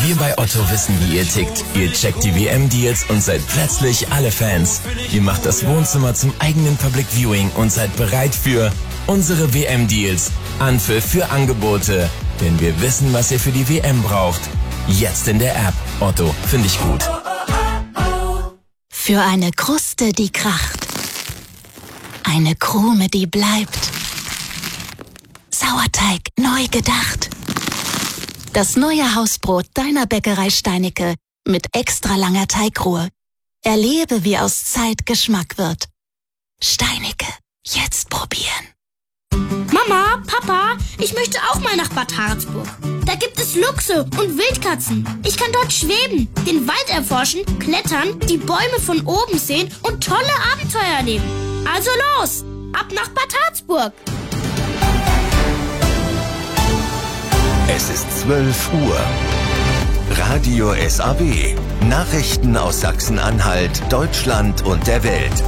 Wir bei Otto wissen, wie ihr tickt. Ihr checkt die WM-Deals und seid plötzlich alle Fans. Ihr macht das Wohnzimmer zum eigenen Public Viewing und seid bereit für unsere WM-Deals. Anpfiff für Angebote. Denn wir wissen, was ihr für die WM braucht. Jetzt in der App. Otto, finde ich gut. Für eine Kruste, die kracht. Eine Krume, die bleibt. Sauerteig neu gedacht. Das neue Hausbrot deiner Bäckerei Steinicke mit extra langer Teigruhe. Erlebe, wie aus Zeit Geschmack wird. Steinicke, jetzt probieren. Mama, Papa, ich möchte auch mal nach Bad Harzburg. Da gibt es Luchse und Wildkatzen. Ich kann dort schweben, den Wald erforschen, klettern, die Bäume von oben sehen und tolle Abenteuer erleben. Also los, ab nach Bad Harzburg. Es ist 12 Uhr. Radio SAW. Nachrichten aus Sachsen-Anhalt, Deutschland und der Welt.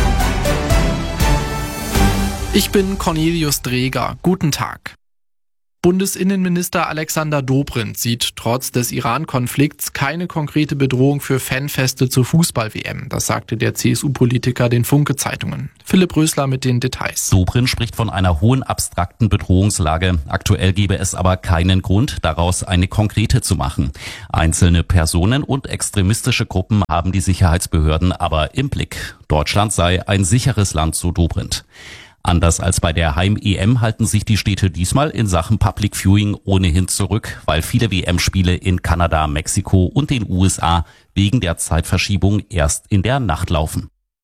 Ich bin Cornelius Dreger. Guten Tag. Bundesinnenminister Alexander Dobrindt sieht trotz des Iran-Konflikts keine konkrete Bedrohung für Fanfeste zur Fußball-WM. Das sagte der CSU-Politiker den Funke-Zeitungen. Philipp Rösler mit den Details. Dobrindt spricht von einer hohen abstrakten Bedrohungslage. Aktuell gebe es aber keinen Grund, daraus eine konkrete zu machen. Einzelne Personen und extremistische Gruppen haben die Sicherheitsbehörden aber im Blick. Deutschland sei ein sicheres Land, so Dobrindt. Anders als bei der Heim-EM halten sich die Städte diesmal in Sachen Public Viewing ohnehin zurück, weil viele WM-Spiele in Kanada, Mexiko und den USA wegen der Zeitverschiebung erst in der Nacht laufen.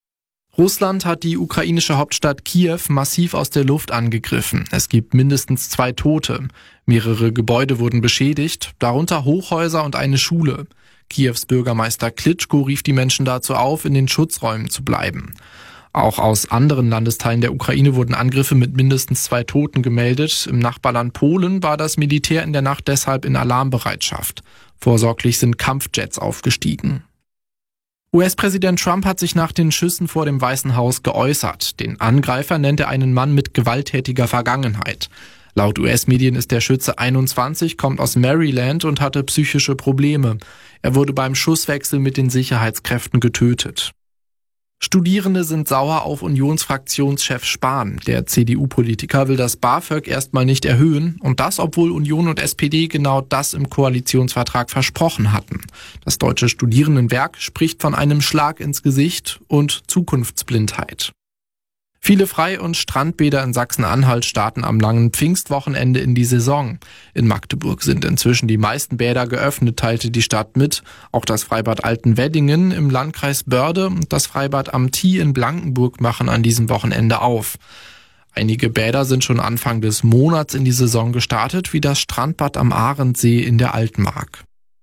Russland hat die ukrainische Hauptstadt Kiew massiv aus der Luft angegriffen. Es gibt mindestens 2 Tote. Mehrere Gebäude wurden beschädigt, darunter Hochhäuser und eine Schule. Kiews Bürgermeister Klitschko rief die Menschen dazu auf, in den Schutzräumen zu bleiben. Auch aus anderen Landesteilen der Ukraine wurden Angriffe mit mindestens 2 Toten gemeldet. Im Nachbarland Polen war das Militär in der Nacht deshalb in Alarmbereitschaft. Vorsorglich sind Kampfjets aufgestiegen. US-Präsident Trump hat sich nach den Schüssen vor dem Weißen Haus geäußert. Den Angreifer nennt er einen Mann mit gewalttätiger Vergangenheit. Laut US-Medien ist der Schütze 21, kommt aus Maryland und hatte psychische Probleme. Er wurde beim Schusswechsel mit den Sicherheitskräften getötet. Studierende sind sauer auf Unionsfraktionschef Spahn. Der CDU-Politiker will das BAföG erstmal nicht erhöhen und das, obwohl Union und SPD genau das im Koalitionsvertrag versprochen hatten. Das Deutsche Studierendenwerk spricht von einem Schlag ins Gesicht und Zukunftsblindheit. Viele Frei- und Strandbäder in Sachsen-Anhalt starten am langen Pfingstwochenende in die Saison. In Magdeburg sind inzwischen die meisten Bäder geöffnet, teilte die Stadt mit. Auch das Freibad Altenweddingen im Landkreis Börde und das Freibad am Thie in Blankenburg machen an diesem Wochenende auf. Einige Bäder sind schon Anfang des Monats in die Saison gestartet, wie das Strandbad am Ahrensee in der Altmark.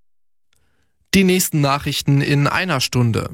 Die nächsten Nachrichten in einer Stunde.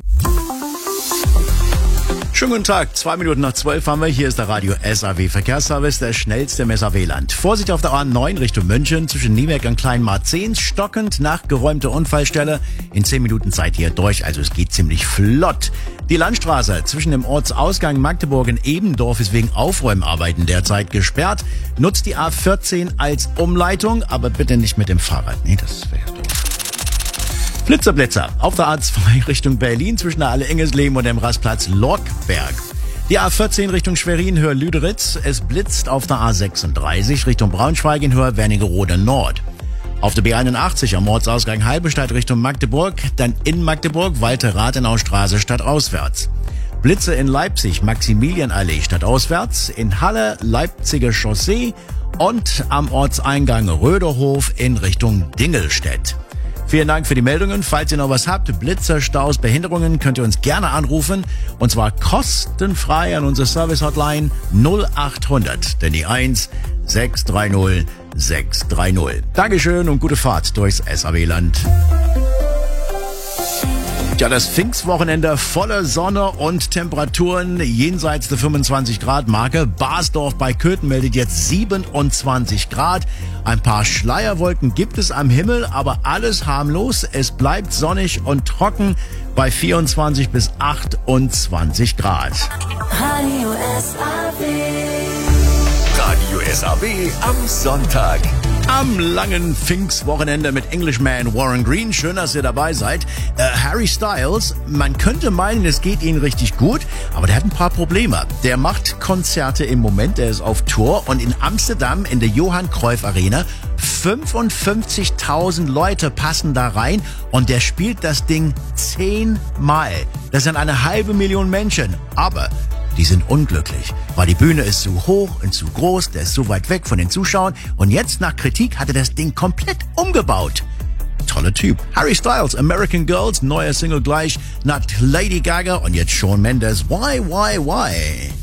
Schönen guten Tag, 2 Minuten nach 12 haben wir. Hier ist der Radio SAW Verkehrsservice, der schnellste im SAW-Land. Vorsicht auf der A9 Richtung München, zwischen Nieberg und Kleinmarzens, stockend nach geräumter Unfallstelle. In 10 Minuten seid ihr durch, also es geht ziemlich flott. Die Landstraße zwischen dem Ortsausgang Magdeburg und Ebendorf ist wegen Aufräumarbeiten derzeit gesperrt. Nutzt die A14 als Umleitung, aber bitte nicht mit dem Fahrrad. Nee, das wäre doof. Blitzer auf der A2 Richtung Berlin zwischen der Alle-Engesleben und dem Rastplatz Lorkberg. Die A14 Richtung Schwerin, Höhe Lüderitz. Es blitzt auf der A36 Richtung Braunschweig in Höhe Wernigerode Nord. Auf der B81 am Ortsausgang Halberstadt Richtung Magdeburg, dann in Magdeburg Walter-Rathenau-Straße stadtauswärts. Blitze in Leipzig, Maximilianallee stadtauswärts, in Halle Leipziger Chaussee und am Ortseingang Röderhof in Richtung Dingelstedt. Vielen Dank für die Meldungen. Falls ihr noch was habt, Blitzer, Staus, Behinderungen, könnt ihr uns gerne anrufen. Und zwar kostenfrei an unsere Service-Hotline 0800, denn die 1 630 630. Dankeschön und gute Fahrt durchs SAW-Land. Ja, das Pfingstwochenende voller Sonne und Temperaturen jenseits der 25-Grad-Marke. Basdorf bei Köthen meldet jetzt 27 Grad. Ein paar Schleierwolken gibt es am Himmel, aber alles harmlos. Es bleibt sonnig und trocken bei 24 bis 28 Grad. Radio SAW am Sonntag. Am langen Pfingstwochenende mit Englishman Warren Green. Schön, dass ihr dabei seid. Harry Styles, man könnte meinen, es geht ihm richtig gut, aber der hat ein paar Probleme. Der macht Konzerte im Moment, der ist auf Tour und in Amsterdam in der Johan Cruyff Arena 55.000 Leute passen da rein und der spielt das Ding 10-mal. Das sind 500.000 Menschen, aber die sind unglücklich, weil die Bühne ist zu hoch und zu groß, der ist so weit weg von den Zuschauern und jetzt nach Kritik hat er das Ding komplett umgebaut. Toller Typ. Harry Styles, American Girls, neuer Single gleich, nach Lady Gaga und jetzt Shawn Mendes. Why?